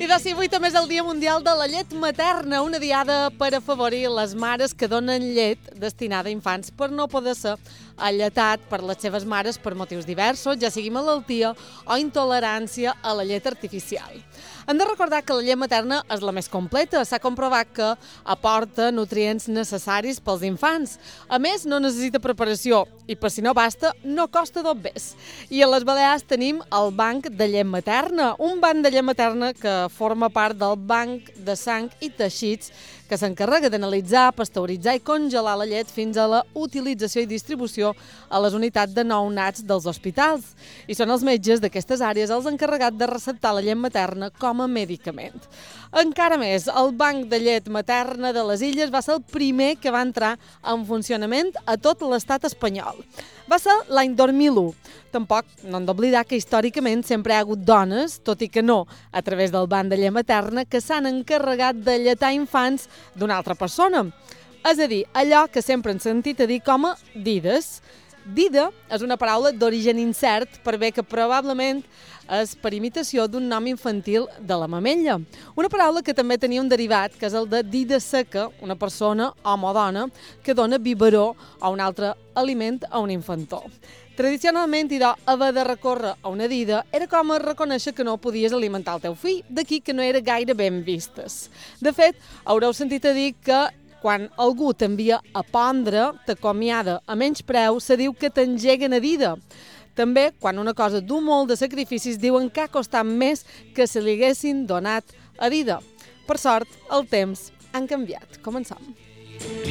doncs sí, avui també és el Dia Mundial de la Llet Materna, una diada per afavorir les mares que donen llet destinada a infants per no poder ser alletat per les seves mares per motius diversos, ja sigui malaltia o intolerància a la llet artificial. Hem de recordar que la llet materna és la més completa, s'ha comprovat que aporta nutrients necessaris pels infants. A més, no necessita preparació i, per si no basta, no costa dos bes. I a les Balears tenim el Banc de Llet Materna, un banc de llet materna que forma part del Banc de Sang i Teixits, que s'encarrega d'analitzar, pasteuritzar i congelar la llet fins a la utilització i distribució a les unitats de nounats dels hospitals. I són els metges d'aquestes àrees els encarregats de receptar la llet materna com a medicament. Encara més, el Banc de Llet Materna de les Illes va ser el primer que va entrar en funcionament a tot l'estat espanyol. Va ser l'any 2001. Tampoc no hem d'oblidar que històricament sempre hi ha hagut dones, tot i que no a través del Banc de Llet Materna, que s'han encarregat de lletar infants d'una altra persona. És a dir, allò que sempre hem sentit a dir com a dides. Dida és una paraula d'origen incert, per bé que probablement és per imitació d'un nom infantil de la mamella. Una paraula que també tenia un derivat, que és el de dida seca, una persona, home o dona, que dona biberó o un altre aliment a un infantó. Tradicionalment, idò, haver de recórrer a una dida era com a reconèixer que no podies alimentar el teu fill, d'aquí que no era gaire ben vistes. De fet, haureu sentit a dir que quan algú t'envia a pondre, t'acomiada a menys preu, se diu que t'engeguen a dida. També, quan una cosa du molt de sacrificis, diuen que ha costat més que se li haguessin donat a dida. Per sort, el temps han canviat. Comencem.